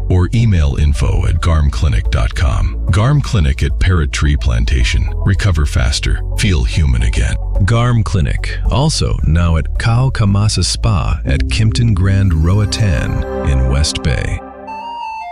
or email info@garmclinic.com. Garm Clinic at Parrot Tree Plantation. Recover faster. Feel human again. Garm Clinic, also now at Kao Kamasa Spa at Kimpton Grand Roatan in West Bay.